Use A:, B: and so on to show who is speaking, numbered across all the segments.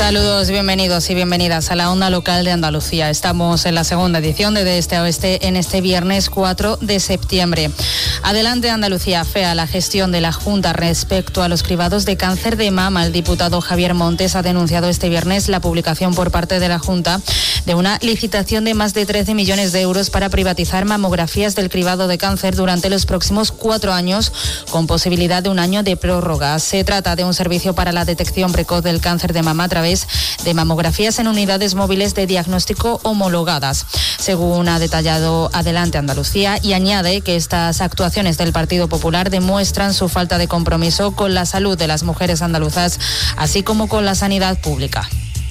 A: Saludos, bienvenidos y bienvenidas a la Onda Local de Andalucía. Estamos en la segunda edición de Este a Oeste en este viernes 4 de septiembre. Adelante Andalucía afea la gestión de la Junta respecto a los cribados de cáncer de mama. El diputado Javier Montes ha denunciado este viernes la publicación por parte de la Junta de una licitación de más de 13 millones de euros para privatizar mamografías del cribado de cáncer durante los próximos 4 años, con posibilidad de un año de prórroga. Se trata de un servicio para la detección precoz del cáncer de mama a través de mamografías en unidades móviles de diagnóstico homologadas, según ha detallado Adelante Andalucía, y añade que estas actuaciones del Partido Popular demuestran su falta de compromiso con la salud de las mujeres andaluzas, así como con la sanidad pública.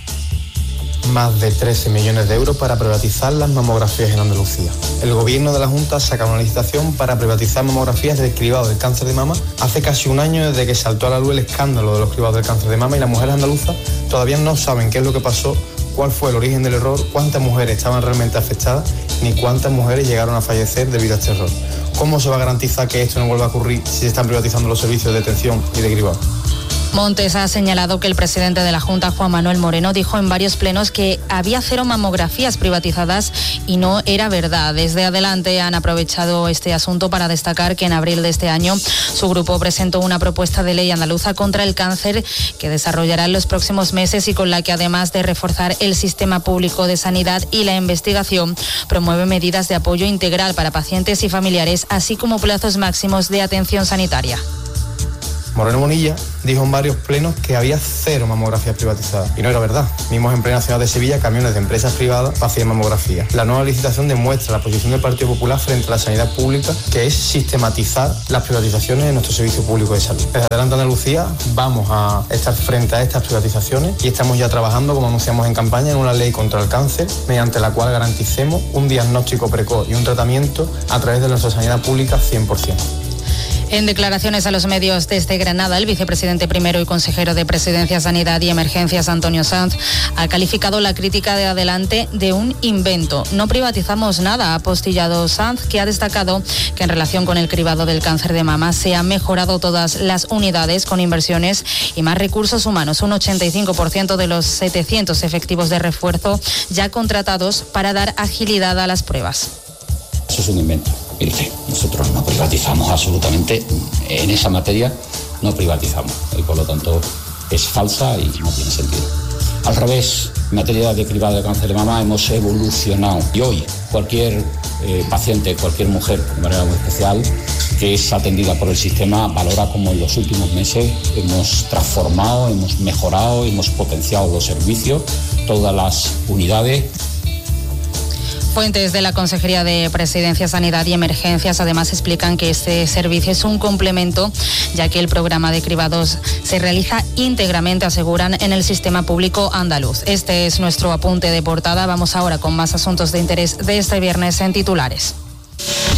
B: Más de 13 millones de euros para privatizar las mamografías en Andalucía. El gobierno de la Junta saca una licitación para privatizar mamografías del cribado del cáncer de mama hace casi un año desde que saltó a la luz el escándalo de los cribados del cáncer de mama, y las mujeres andaluzas todavía no saben qué es lo que pasó, cuál fue el origen del error, cuántas mujeres estaban realmente afectadas, ni cuántas mujeres llegaron a fallecer debido a este error. ¿Cómo se va a garantizar que esto no vuelva a ocurrir si se están privatizando los servicios de detención y de cribado?
A: Montes ha señalado que el presidente de la Junta, Juan Manuel Moreno, dijo en varios plenos que había 0 mamografías privatizadas y no era verdad. Desde Adelante han aprovechado este asunto para destacar que en abril de este año su grupo presentó una propuesta de ley andaluza contra el cáncer que desarrollará en los próximos meses y con la que, además de reforzar el sistema público de sanidad y la investigación, promueve medidas de apoyo integral para pacientes y familiares, así como plazos máximos de atención sanitaria.
B: Moreno Bonilla dijo en varios plenos que había 0 mamografías privatizadas. Y no era verdad. Vimos en plena ciudad de Sevilla camiones de empresas privadas para hacer mamografías. La nueva licitación demuestra la posición del Partido Popular frente a la sanidad pública, que es sistematizar las privatizaciones en nuestro servicio público de salud. Desde Adelante Andalucía vamos a estar frente a estas privatizaciones y estamos ya trabajando, como anunciamos en campaña, en una ley contra el cáncer, mediante la cual garanticemos un diagnóstico precoz y un tratamiento a través de nuestra sanidad pública 100%.
A: En declaraciones a los medios desde Granada, el vicepresidente primero y consejero de Presidencia, Sanidad y Emergencias, Antonio Sanz, ha calificado la crítica de Adelante de un invento. No privatizamos nada, ha apostillado Sanz, que ha destacado que en relación con el cribado del cáncer de mama se han mejorado todas las unidades con inversiones y más recursos humanos, un 85% de los 700 efectivos de refuerzo ya contratados para dar agilidad a las pruebas.
C: Eso es un invento. Nosotros no privatizamos absolutamente, en esa materia no privatizamos y por lo tanto es falsa y no tiene sentido. Al revés, en materia de cribado de cáncer de mama hemos evolucionado y hoy cualquier paciente, cualquier mujer de manera muy especial que es atendida por el sistema valora como en los últimos meses hemos transformado, hemos mejorado, hemos potenciado los servicios, todas las unidades.
A: Fuentes de la Consejería de Presidencia, Sanidad y Emergencias además explican que este servicio es un complemento, ya que el programa de cribados se realiza íntegramente, aseguran, en el sistema público andaluz. Este es nuestro apunte de portada. Vamos ahora con más asuntos de interés de este viernes en titulares.